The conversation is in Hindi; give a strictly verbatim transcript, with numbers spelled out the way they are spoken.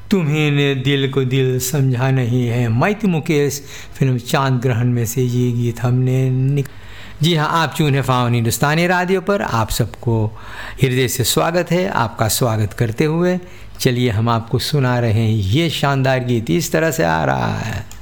तुम्हें ने दिल को दिल समझा नहीं है, मैती मुकेश फिल्म चांद ग्रहण में से ये गीत हमने निक... जी हाँ, आप चून है फाउन हिंदुस्तानी रेडियो पर। आप सबको हृदय से स्वागत है। आपका स्वागत करते हुए चलिए हम आपको सुना रहे हैं ये शानदार गीत। इस तरह से आ रहा है।